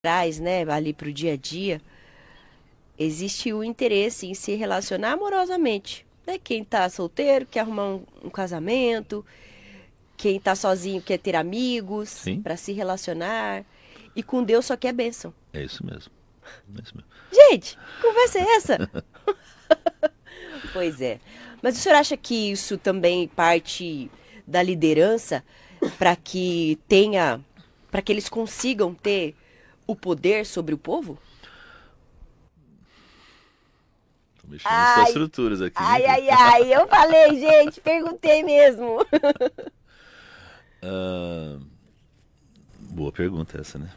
traz, né, ali pro dia a dia, existe o interesse em se relacionar amorosamente. Né? Quem tá solteiro quer arrumar um casamento, quem tá sozinho quer ter amigos Sim, para se relacionar, e com Deus só quer bênção. é isso mesmo. É isso mesmo. Gente, que conversa é essa? Pois é. Mas o senhor acha que isso também parte da liderança para que tenha, para que eles consigam ter o poder sobre o povo? Tô mexendo nas suas Ai, estruturas aqui, hein, ai, filho? ai, ai, eu falei, gente, perguntei mesmo. Ah, boa pergunta essa, né?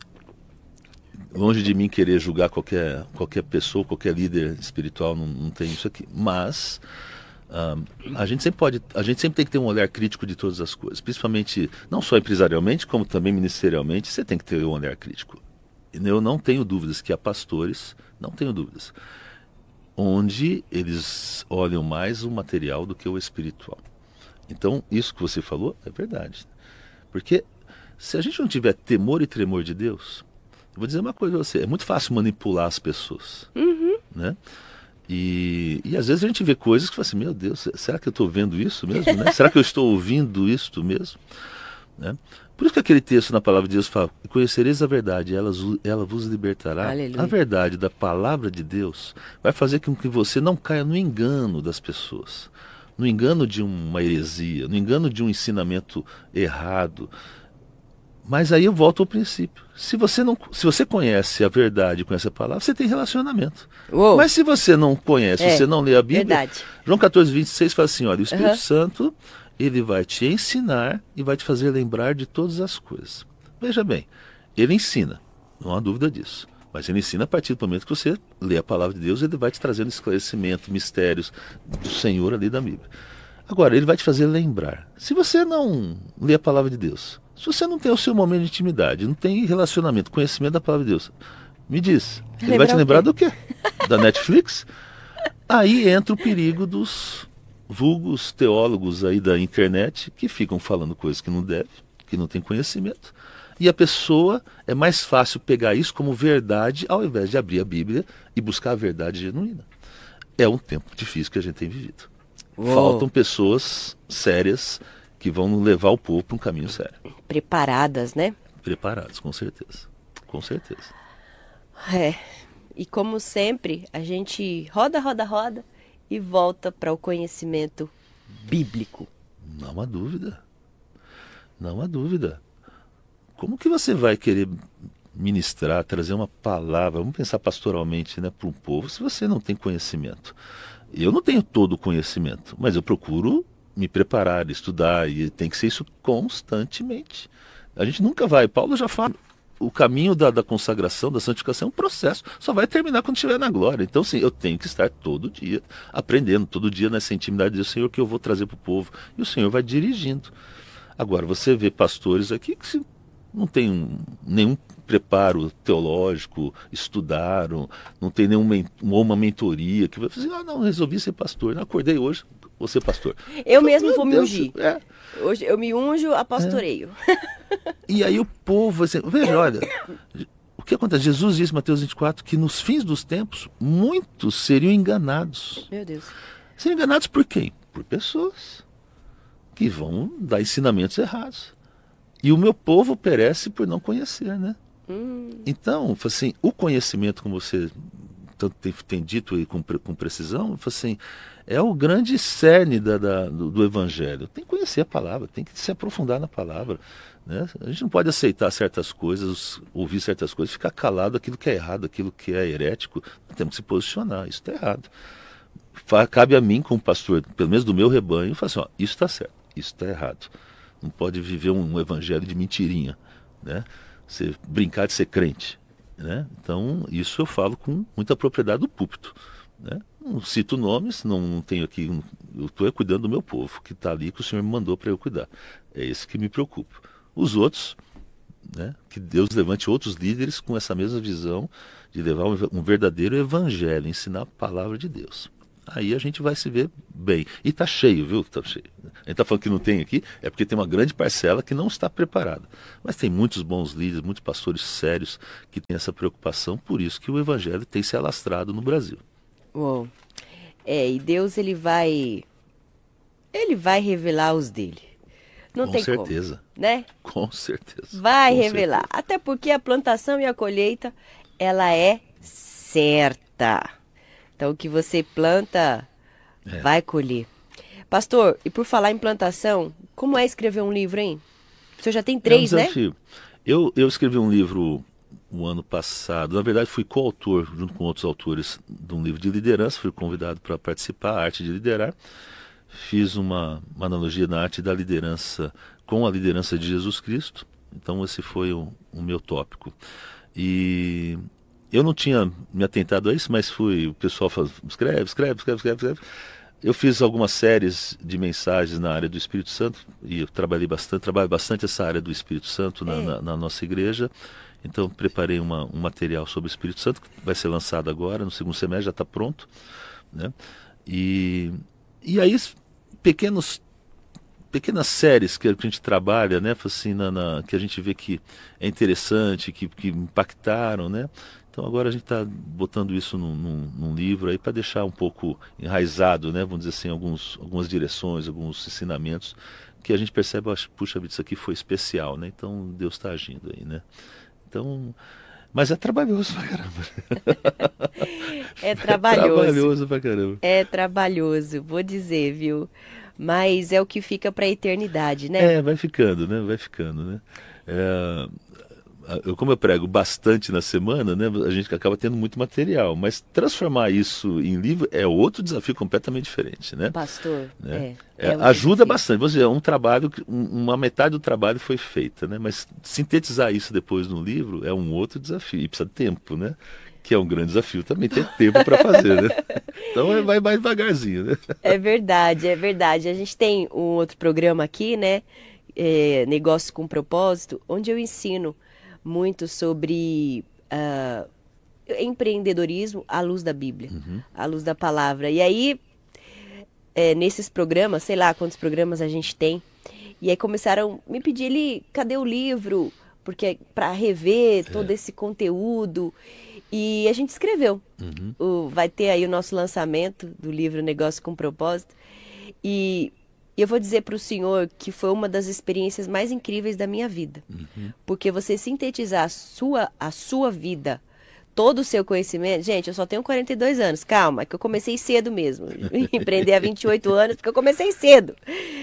Longe de mim querer julgar qualquer pessoa, qualquer líder espiritual, não tem isso aqui. Mas ah, a gente sempre tem que ter um olhar crítico de todas as coisas, principalmente não só empresarialmente, como também ministerialmente, você tem que ter um olhar crítico. Eu não tenho dúvidas que há pastores, não tenho dúvidas, onde eles olham mais o material do que o espiritual. Então, isso que você falou é verdade. Porque se a gente não tiver temor e tremor de Deus, eu vou dizer uma coisa a você, é muito fácil manipular as pessoas, Uhum. né? E às vezes a gente vê coisas que fala assim, meu Deus, será que eu estou vendo isso mesmo, né? Será que eu estou ouvindo isto mesmo, né? Por isso que aquele texto na palavra de Deus fala, conhecereis a verdade, ela vos libertará. A Aleluia. verdade da palavra de Deus vai fazer com que você não caia no engano das pessoas, no engano de uma heresia, no engano de um ensinamento errado. Mas aí eu volto ao princípio. Se você conhece a verdade, conhece a palavra, você tem relacionamento. Uou, Mas se você não conhece, você é, não lê a Bíblia, verdade. João 14:26 fala assim, olha, o Espírito Aham. Santo, ele vai te ensinar e vai te fazer lembrar de todas as coisas. Veja bem, ele ensina, não há dúvida disso. Mas ele ensina a partir do momento que você lê a palavra de Deus, ele vai te trazendo esclarecimento, mistérios do Senhor ali da Bíblia. Agora, ele vai te fazer lembrar. Se você não lê a palavra de Deus, se você não tem o seu momento de intimidade, não tem relacionamento, conhecimento da palavra de Deus, me diz, ele vai te Lembrar o lembrar quê? do quê? Da Netflix? Aí entra o perigo dos vulgos teólogos aí da internet que ficam falando coisas que não deve, que não tem conhecimento. E a pessoa é mais fácil pegar isso como verdade ao invés de abrir a Bíblia e buscar a verdade genuína. É um tempo difícil que a gente tem vivido. Uou, Faltam pessoas sérias que vão levar o povo para um caminho sério. preparadas, né? Preparados, com certeza. Com certeza. É. E como sempre, a gente roda, roda, roda e volta para o conhecimento bíblico. Não há dúvida. Não há dúvida. Como que você vai querer ministrar, trazer uma palavra, vamos pensar pastoralmente, né, para um povo, se você não tem conhecimento? Eu não tenho todo o conhecimento, mas eu procuro me preparar, estudar, e tem que ser isso constantemente. A gente nunca vai. Paulo já fala. O caminho da consagração, da santificação é um processo. Só vai terminar quando estiver na glória. Então, sim, eu tenho que estar todo dia aprendendo, todo dia nessa intimidade do Senhor que eu vou trazer para o povo. E o Senhor vai dirigindo. Agora, você vê pastores aqui que não tem nenhum preparo teológico, estudaram, não tem nenhuma mentoria, que vai fazer, ah, não, resolvi ser pastor, não, acordei hoje, vou ser pastor. Eu Fala, mesmo meu vou me Deus, ungir. é, Hoje eu me unjo a é. pastoreio. E aí o povo, assim, veja, olha, o que acontece? Jesus disse em Mateus 24 que nos fins dos tempos, muitos seriam enganados. Meu Deus. Seriam enganados por quem? Por pessoas que vão dar ensinamentos errados. E o meu povo perece por não conhecer, né? Então, assim, o conhecimento, como você tanto tem dito aí com precisão, assim, é o grande cerne do Evangelho. Tem que conhecer a palavra, tem que se aprofundar na palavra. Né? A gente não pode aceitar certas coisas, ouvir certas coisas, ficar calado aquilo que é errado, aquilo que é herético. Temos que se posicionar, isso está errado. Cabe a mim, como pastor, pelo menos do meu rebanho, falar assim, ó, isso está certo, isso está errado. Não pode viver um evangelho de mentirinha, né? Você brincar de ser crente, né? Então, isso eu falo com muita propriedade do púlpito, né? Não cito nomes, não tenho aqui, eu estou cuidando do meu povo, que está ali, que o Senhor me mandou para eu cuidar. É esse que me preocupa. Os outros, né? Que Deus levante outros líderes com essa mesma visão de levar um verdadeiro evangelho, ensinar a palavra de Deus. aí a gente vai se ver bem. E está cheio, viu? Tá cheio. A gente está falando que não tem aqui, é porque tem uma grande parcela que não está preparada. Mas tem muitos bons líderes, muitos pastores sérios que têm essa preocupação, por isso que o evangelho tem se alastrado no Brasil. Uou. E Deus ele vai revelar os dele. Não tem certeza. Como, né? Com certeza. Vai Com revelar. certeza. Até porque a plantação e a colheita, ela é certa. Então, o que você planta, vai colher. Pastor, e por falar em plantação, como é escrever um livro, hein? O senhor já tem 3, um né? desafio. Eu escrevi um livro o ano passado. Na verdade, fui coautor, junto com outros autores, de um livro de liderança. Fui convidado para participar, a arte de liderar. Fiz uma analogia na arte da liderança com a liderança de Jesus Cristo. Então esse foi o meu tópico. E eu não tinha me atentado a isso, mas o pessoal falou, escreve. Eu fiz algumas séries de mensagens na área do Espírito Santo, e eu trabalho bastante essa área do Espírito Santo na nossa igreja. Então preparei um material sobre o Espírito Santo, que vai ser lançado agora, no segundo semestre, já está pronto, né? E aí pequenas séries que a gente trabalha, né, assim, que a gente vê que é interessante, que impactaram, né? Então agora a gente está botando isso num livro aí para deixar um pouco enraizado, né, vamos dizer assim, algumas direções, alguns ensinamentos que a gente percebe, puxa vida, isso aqui foi especial, né? Então Deus está agindo aí, né? Então, mas é trabalhoso pra caramba. É trabalhoso. É trabalhoso pra caramba. É trabalhoso, vou dizer, viu? Mas é o que fica para a eternidade, né? Vai ficando, né? Como eu prego bastante na semana, né? A gente acaba tendo muito material, mas transformar isso em livro é outro desafio completamente diferente, né? Pastor, né? um ajuda desafio. bastante. Você um trabalho, uma metade do trabalho foi feita, né? Mas sintetizar isso depois no livro é um outro desafio e precisa de tempo, né? Que é um grande desafio também, ter tempo para fazer, né? Então vai mais devagarzinho, né? É verdade, é verdade. A gente tem um outro programa aqui, né? Negócio com Propósito, onde eu ensino muito sobre empreendedorismo à luz da Bíblia, à luz da palavra. E aí, nesses programas, sei lá quantos programas a gente tem, e aí começaram a me pedir, cadê o livro? Porque para rever todo esse conteúdo. E a gente escreveu. Vai ter aí o nosso lançamento do livro Negócio com Propósito. E eu vou dizer para o senhor que foi uma das experiências mais incríveis da minha vida. Porque você sintetizar a sua vida, todo o seu conhecimento... Gente, eu só tenho 42 anos, calma, é que eu comecei cedo mesmo. Empreender há 28 anos, porque eu comecei cedo.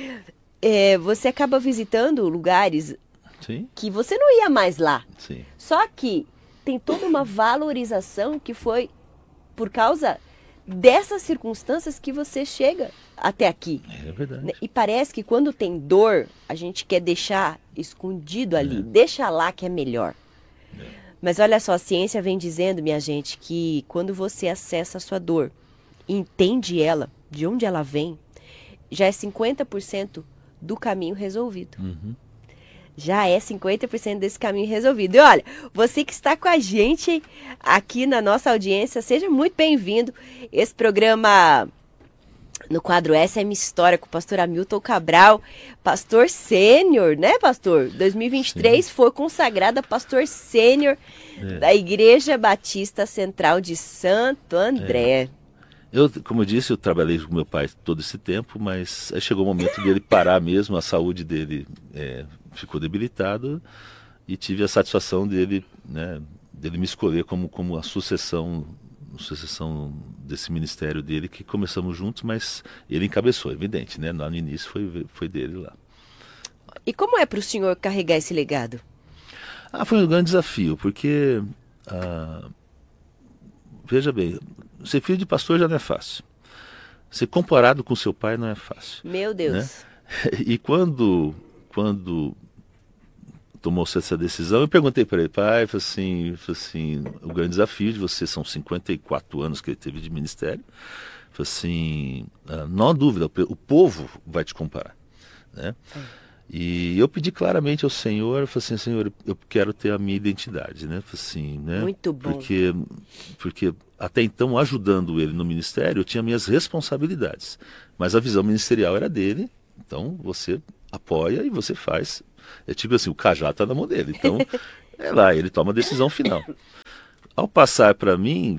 Você acaba visitando lugares Sim. que você não ia mais lá. Sim. Só que tem toda uma valorização que foi por causa dessas circunstâncias que você chega até aqui. É verdade. E parece que quando tem dor, a gente quer deixar escondido ali. Deixa lá que é melhor. Mas olha só, a ciência vem dizendo, minha gente, que quando você acessa a sua dor e entende ela, de onde ela vem, já é 50% do caminho resolvido. Já é 50% desse caminho resolvido. E olha, você que está com a gente aqui na nossa audiência, seja muito bem-vindo. Esse programa no quadro Essa é Minha História, com o pastor Hamilton Cabral, pastor sênior, né, pastor? 2023 foi consagrado a pastor sênior da Igreja Batista Central de Santo André. Como eu disse, eu trabalhei com meu pai todo esse tempo, mas aí chegou o momento dele parar mesmo, a saúde dele ficou debilitada e tive a satisfação dele me escolher como a sucessão desse ministério dele, que começamos juntos, mas ele encabeçou, evidente, né? Lá no início foi dele lá. E como é para o senhor carregar esse legado? Foi um grande desafio, porque, veja bem, ser filho de pastor já não é fácil. Ser comparado com seu pai não é fácil. Meu Deus. Né? E quando tomou-se essa decisão, eu perguntei para ele, pai, falei assim, o grande desafio de você, são 54 anos que ele teve de ministério, falei assim, não há dúvida, o povo vai te comparar, né? E eu pedi claramente ao Senhor, eu falei assim, Senhor, eu quero ter a minha identidade, né? Falei assim, né? Muito bom. Porque até então, ajudando ele no ministério, eu tinha minhas responsabilidades. Mas a visão ministerial era dele, então você apoia e você faz. É tipo assim, o cajado está na mão dele, então é lá, ele toma a decisão final. Ao passar para mim,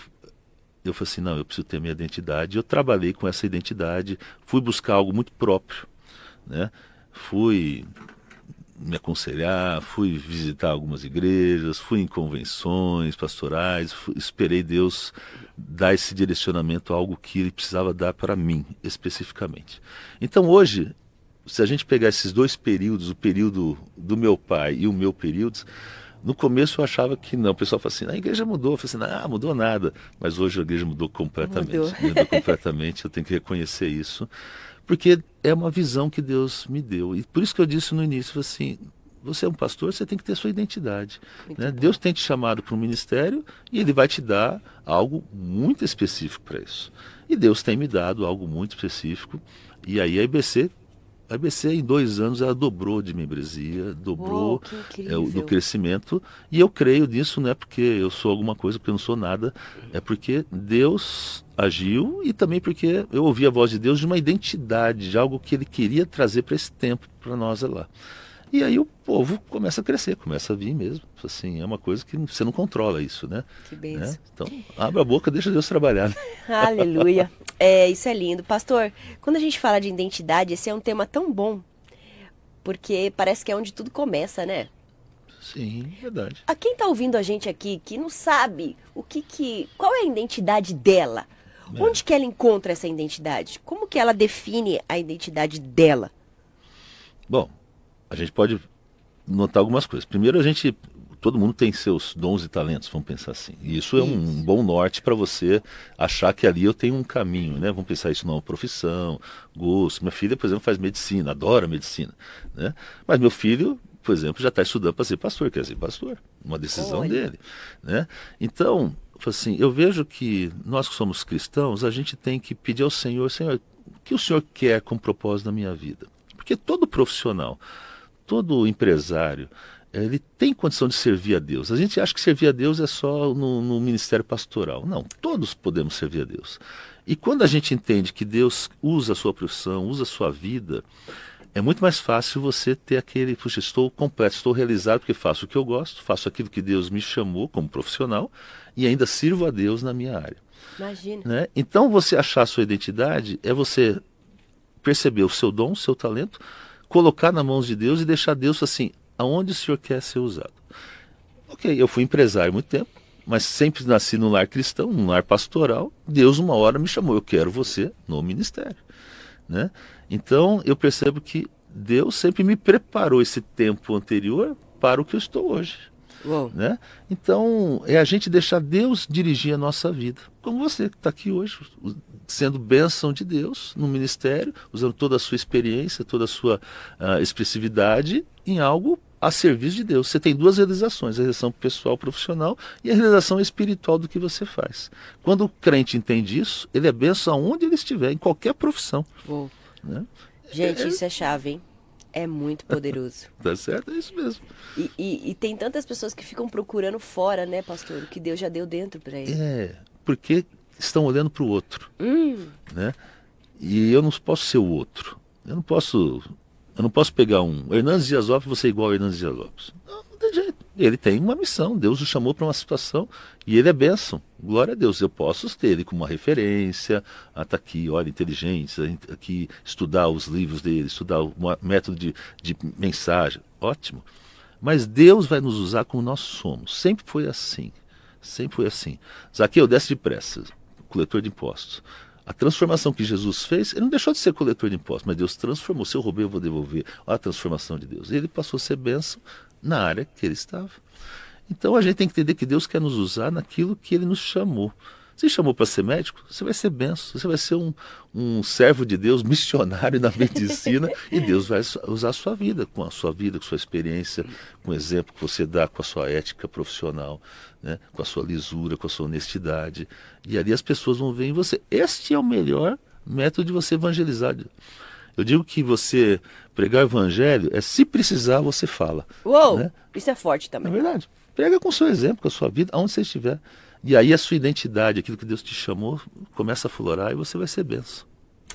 eu falei assim, não, eu preciso ter minha identidade. Eu trabalhei com essa identidade, fui buscar algo muito próprio, né? Fui me aconselhar, fui visitar algumas igrejas, fui em convenções pastorais, esperei Deus dar esse direcionamento a algo que Ele precisava dar para mim, especificamente. Então hoje, se a gente pegar esses dois períodos, o período do meu pai e o meu período, no começo eu achava que não, o pessoal fala assim, a igreja mudou, eu falei assim, mudou nada, mas hoje a igreja mudou completamente, mudou completamente, eu tenho que reconhecer isso, porque é uma visão que Deus me deu, e por isso que eu disse no início, assim, você é um pastor, você tem que ter sua identidade, né? Deus tem te chamado para um ministério e Ele vai te dar algo muito específico para isso, e Deus tem me dado algo muito específico, e aí a IBC em 2 anos ela dobrou de membresia, dobrou do crescimento, e eu creio nisso, não é porque eu sou alguma coisa, porque eu não sou nada, é porque Deus agiu e também porque eu ouvi a voz de Deus de uma identidade, de algo que Ele queria trazer para esse tempo, para nós lá. E aí o povo começa a crescer, começa a vir mesmo. Assim, é uma coisa que você não controla isso, né? Que bênção. Né? Então, abre a boca, deixa Deus trabalhar. Né? Aleluia. Isso é lindo. Pastor, quando a gente fala de identidade, esse é um tema tão bom, porque parece que é onde tudo começa, né? Sim, verdade. A quem está ouvindo a gente aqui, que não sabe qual é a identidade dela, onde que ela encontra essa identidade? Como que ela define a identidade dela? Bom, a gente pode notar algumas coisas. Primeiro, todo mundo tem seus dons e talentos, vamos pensar assim. E isso é um bom norte para você achar que ali eu tenho um caminho, né? Vamos pensar isso numa profissão, gosto. Minha filha, por exemplo, faz medicina, adora medicina, né? Mas meu filho, por exemplo, já está estudando para ser pastor, quer ser pastor. Uma decisão dele, né? Então, assim, eu vejo que nós que somos cristãos, a gente tem que pedir ao Senhor, Senhor, o que o Senhor quer com propósito na minha vida? Porque todo profissional, todo empresário, ele tem condição de servir a Deus. A gente acha que servir a Deus é só no ministério pastoral. Não, todos podemos servir a Deus. E quando a gente entende que Deus usa a sua profissão, usa a sua vida, é muito mais fácil você ter aquele, puxa, estou completo, estou realizado porque faço o que eu gosto, faço aquilo que Deus me chamou como profissional e ainda sirvo a Deus na minha área. Imagina. Né? Então você achar a sua identidade é você perceber o seu dom, o seu talento, colocar nas mãos de Deus e deixar Deus assim, aonde o Senhor quer ser usado. Ok, eu fui empresário há muito tempo, mas sempre nasci num lar cristão, num lar pastoral. Deus uma hora me chamou, eu quero você no ministério. Né? Então eu percebo que Deus sempre me preparou esse tempo anterior para o que eu estou hoje. Né? Então é a gente deixar Deus dirigir a nossa vida, como você que está aqui hoje, sendo bênção de Deus no ministério, usando toda a sua experiência, toda a sua expressividade em algo a serviço de Deus. Você tem duas realizações, a realização pessoal, profissional e a realização espiritual do que você faz. Quando o crente entende isso, ele é bênção aonde ele estiver, em qualquer profissão. Né? Gente, isso é chave, hein? É muito poderoso. Tá certo? É isso mesmo. E tem tantas pessoas que ficam procurando fora, né, pastor? O que Deus já deu dentro para ele. Porque estão olhando para o outro. Né? E eu não posso ser o outro. Eu não posso pegar um Hernandes Dias Lopes e você igual a Hernandes Dias Lopes. Não tem jeito. Ele tem uma missão. Deus o chamou para uma situação e ele é bênção. Glória a Deus. Eu posso ter ele como uma referência. Tá aqui, olha, inteligente. Aqui, estudar os livros dele, estudar o método de mensagem. Ótimo. Mas Deus vai nos usar como nós somos. Sempre foi assim. Sempre foi assim. Zaqueu, desce depressa. Coletor de impostos. A transformação que Jesus fez, ele não deixou de ser coletor de impostos, mas Deus transformou. Se eu roubei, eu vou devolver. Olha a transformação de Deus. Ele passou a ser bênção na área que ele estava. Então a gente tem que entender que Deus quer nos usar naquilo que ele nos chamou. Se chamou para ser médico, você vai ser bênção. Você vai ser um servo de Deus, missionário na medicina, e Deus vai usar a sua vida, com a sua experiência, com o exemplo que você dá, com a sua ética profissional, né? Com a sua lisura, com a sua honestidade. E ali as pessoas vão ver em você. Este é o melhor método de você evangelizar. Eu digo que você pregar o evangelho se precisar, você fala. Uou, né? isso é forte É também. verdade. Prega com o seu exemplo, com a sua vida, aonde você estiver. E aí a sua identidade, aquilo que Deus te chamou, começa a florar e você vai ser benção.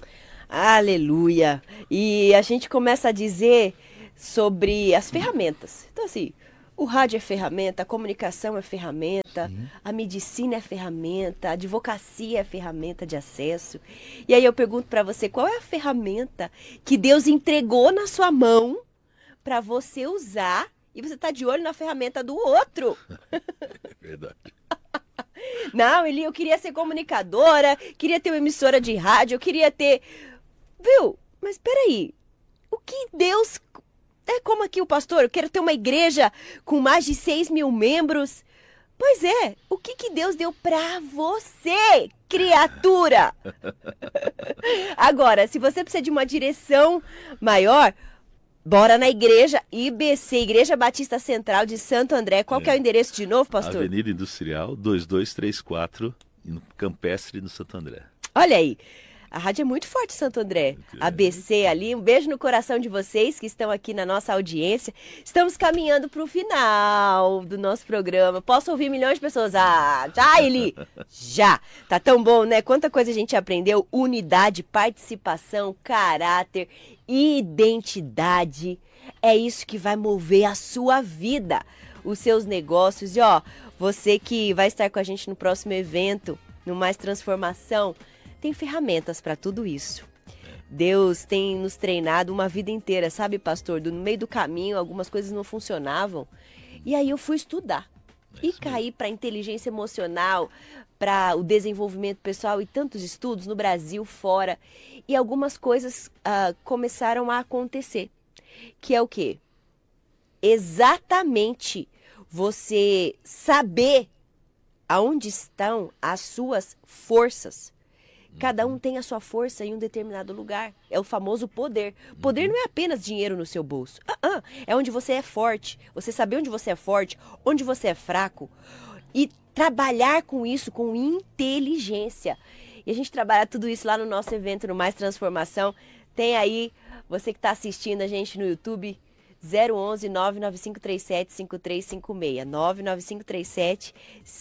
Aleluia! E a gente começa a dizer sobre as ferramentas. Então, assim, o rádio é ferramenta, a comunicação é ferramenta, a medicina é ferramenta, a advocacia é ferramenta de acesso. E aí eu pergunto para você, qual é a ferramenta que Deus entregou na sua mão para você usar e você tá de olho na ferramenta do outro? É verdade. Não, Eli, eu queria ser comunicadora, queria ter uma emissora de rádio, eu queria ter... Viu? Mas peraí, o que Deus... É como aqui o pastor, eu quero ter uma igreja com mais de 6 mil membros. Pois é, o que Deus deu pra você, criatura? Agora, se você precisa de uma direção maior, bora na igreja IBC, Igreja Batista Central de Santo André. Qual que é o endereço de novo, pastor? Avenida Industrial 2234, no Campestre, no Santo André. Olha aí. A rádio é muito forte, Santo André. ABC ali, um beijo no coração de vocês que estão aqui na nossa audiência. Estamos caminhando para o final do nosso programa. Posso ouvir milhões de pessoas? Ah, já, Eli? Já. Tá tão bom, né? Quanta coisa a gente aprendeu. Unidade, participação, caráter, identidade. É isso que vai mover a sua vida, os seus negócios. E ó, você que vai estar com a gente no próximo evento, no Mais Transformação, tem ferramentas para tudo isso. Deus tem nos treinado uma vida inteira, sabe, pastor? No meio do caminho, algumas coisas não funcionavam. E aí eu fui estudar. E caí para inteligência emocional, para o desenvolvimento pessoal e tantos estudos no Brasil, fora. E algumas coisas começaram a acontecer. Que é o quê? Exatamente você saber aonde estão as suas forças. Cada um tem a sua força em um determinado lugar. É o famoso poder. Poder não é apenas dinheiro no seu bolso. É onde você é forte. Você saber onde você é forte, onde você é fraco. E trabalhar com isso com inteligência. E a gente trabalha tudo isso lá no nosso evento, no Mais Transformação. Tem aí, você que está assistindo a gente no YouTube, 011 99537 5356. 99537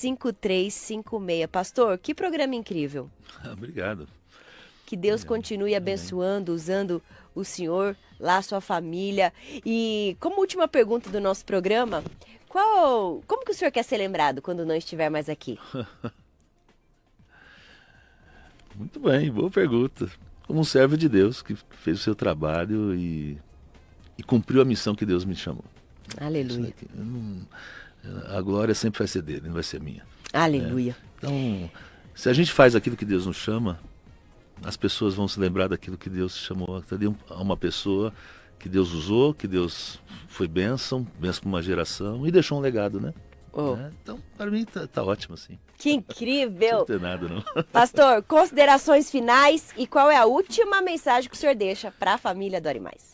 5356. Pastor, que programa incrível. Obrigado. Que Deus continue abençoando, usando o senhor, lá a sua família. E como última pergunta do nosso programa, como que o senhor quer ser lembrado quando não estiver mais aqui? Muito bem, boa pergunta. Como um servo de Deus que fez o seu trabalho e cumpriu a missão que Deus me chamou. Aleluia. A glória sempre vai ser dele, não vai ser minha. Aleluia. Então, se a gente faz aquilo que Deus nos chama, as pessoas vão se lembrar daquilo que Deus chamou. Uma pessoa que Deus usou, que Deus foi bênção para uma geração e deixou um legado, né? Então, para mim tá ótimo assim. Que incrível! Não tem nada, não. Pastor, considerações finais e qual é a última mensagem que o senhor deixa para a família Adore Mais?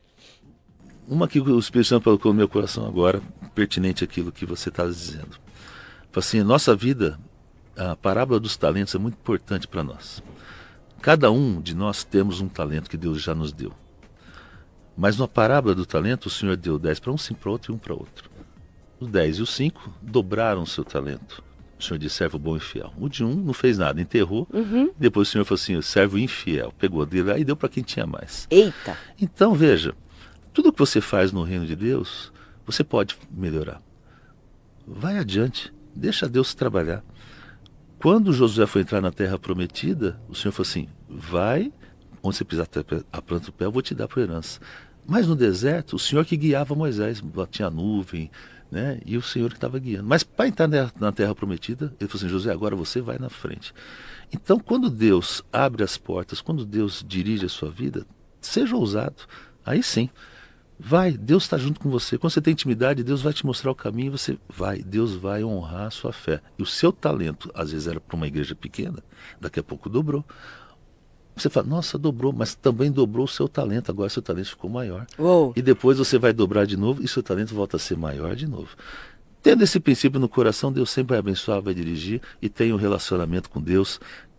Uma que o Espírito Santo colocou no meu coração agora, pertinente àquilo que você está dizendo. Assim, nossa vida, a parábola dos talentos é muito importante para nós. Cada um de nós temos um talento que Deus já nos deu. Mas na parábola do talento, o Senhor deu 10 para um, 5 para outro e 1 para outro. Os 10 e os 5 dobraram o seu talento. O Senhor disse, servo bom e fiel. O de 1 não fez nada, enterrou. Depois o Senhor falou assim, servo infiel. Pegou dele lá e deu para quem tinha mais. Eita! Então, veja, tudo que você faz no reino de Deus, você pode melhorar. Vai adiante, deixa Deus trabalhar. Quando Josué foi entrar na terra prometida, o Senhor falou assim, vai, onde você pisar a planta do pé, eu vou te dar por herança. Mas no deserto, o Senhor que guiava Moisés, tinha nuvem, né? E o Senhor que estava guiando. Mas para entrar na terra prometida, ele falou assim, Josué, agora você vai na frente. Então, quando Deus abre as portas, quando Deus dirige a sua vida, seja ousado, aí sim. Vai, Deus está junto com você. Quando você tem intimidade, Deus vai te mostrar o caminho, você vai, Deus vai honrar a sua fé. E o seu talento, às vezes era para uma igreja pequena, daqui a pouco dobrou. Você fala, nossa, dobrou, mas também dobrou o seu talento, agora seu talento ficou maior. Uou. E depois você vai dobrar de novo e seu talento volta a ser maior de novo. Tendo esse princípio no coração, Deus sempre vai abençoar, vai dirigir e tem um relacionamento com Deus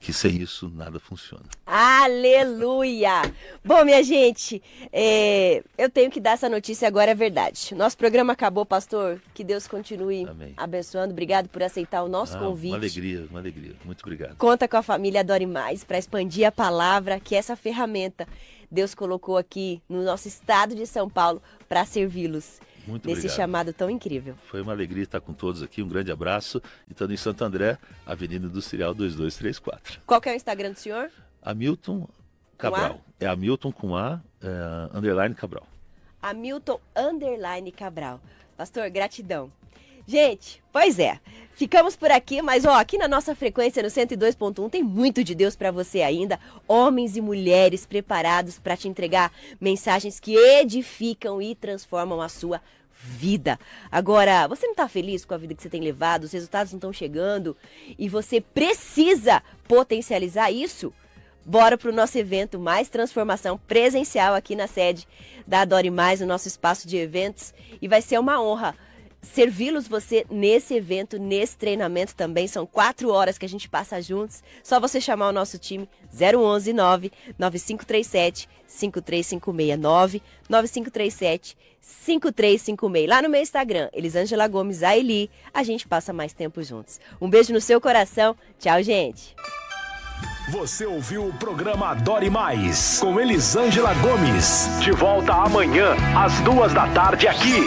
que sem isso nada funciona. Aleluia! Bom, minha gente, eu tenho que dar essa notícia agora, é verdade. Nosso programa acabou, pastor. Que Deus continue abençoando. Obrigado por aceitar o nosso convite. Uma alegria. Muito obrigado. Conta com a família Adore Mais para expandir a palavra, que essa ferramenta Deus colocou aqui no nosso estado de São Paulo para servi-los. Muito nesse obrigado. chamado tão incrível. Foi uma alegria estar com todos aqui. Um grande abraço. Estando em Santo André, Avenida Industrial 2234. Qual que é o Instagram do senhor? Hamilton Cabral. É Hamilton com A, underline Cabral. Hamilton underline Cabral. Pastor, gratidão. Gente, pois é, ficamos por aqui, mas aqui na nossa frequência no 102.1 tem muito de Deus para você ainda. Homens e mulheres preparados para te entregar mensagens que edificam e transformam a sua vida. Agora, você não está feliz com a vida que você tem levado, os resultados não estão chegando e você precisa potencializar isso? Bora para o nosso evento Mais Transformação presencial aqui na sede da Adore Mais, no nosso espaço de eventos, e vai ser uma honra servi-los você nesse evento, nesse treinamento também. São 4 horas que a gente passa juntos. Só você chamar o nosso time 011 99537 5356 9537 5356. Lá no meu Instagram, Elisângela Gomes Aeli. A gente passa mais tempo juntos. Um beijo no seu coração. Tchau, gente. Você ouviu o programa Adore Mais com Elisângela Gomes. De volta amanhã às 2 da tarde aqui.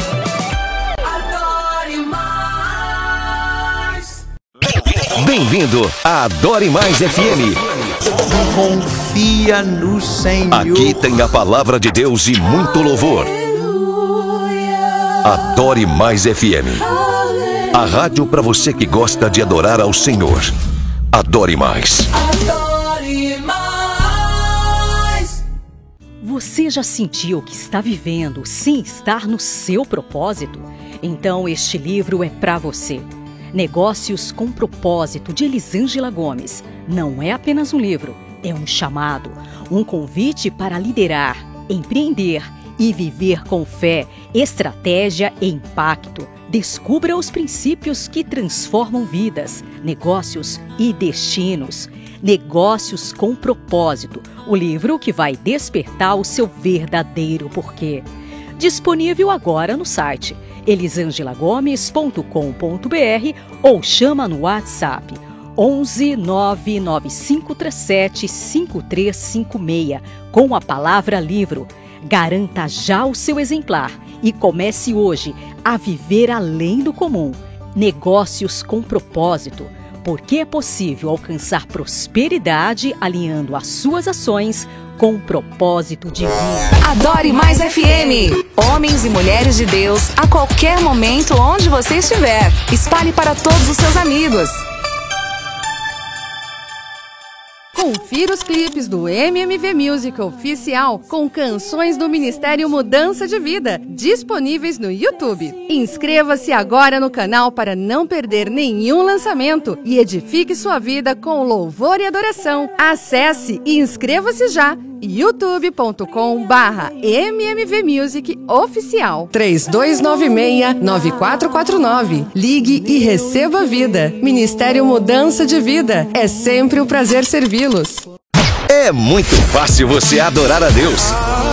Bem-vindo a Adore Mais FM. Confia no Senhor. Aqui tem a palavra de Deus e muito louvor. Adore Mais FM. A rádio para você que gosta de adorar ao Senhor. Adore Mais. Adore Mais. Você já sentiu que está vivendo sem estar no seu propósito? Então este livro é para você. Negócios com Propósito, de Elisângela Gomes. Não é apenas um livro, é um chamado, um convite para liderar, empreender e viver com fé, estratégia e impacto. Descubra os princípios que transformam vidas, negócios e destinos. Negócios com Propósito, o livro que vai despertar o seu verdadeiro porquê. Disponível agora no site elisangelagomes.com.br ou chama no WhatsApp 11 99537 5356 com a palavra livro. Garanta já o seu exemplar e comece hoje a viver além do comum. Negócios com Propósito, porque é possível alcançar prosperidade alinhando as suas ações com propósito divino. Adore Mais FM. Homens e mulheres de Deus, a qualquer momento, onde você estiver. Espalhe para todos os seus amigos. Confira os clipes do MMV Music Oficial com canções do Ministério Mudança de Vida, disponíveis no YouTube. Inscreva-se agora no canal para não perder nenhum lançamento e edifique sua vida com louvor e adoração. Acesse e inscreva-se já. youtube.com/MMV Music Oficial 3296-9449. Ligue e receba vida. Ministério Mudança de Vida. É sempre um prazer servi-los. É muito fácil você adorar a Deus.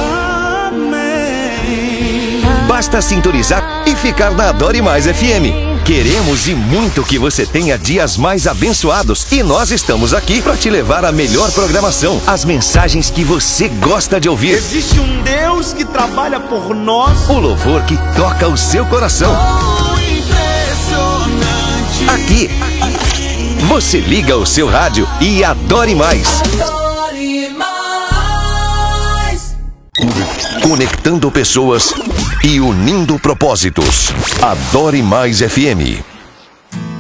Basta sintonizar e ficar na Adore Mais FM. Queremos e muito que você tenha dias mais abençoados e nós estamos aqui para te levar a melhor programação, as mensagens que você gosta de ouvir. Existe um Deus que trabalha por nós. O louvor que toca o seu coração. Aqui, você liga o seu rádio e adore mais. Adore Mais. Conectando pessoas e unindo propósitos. Adore Mais FM.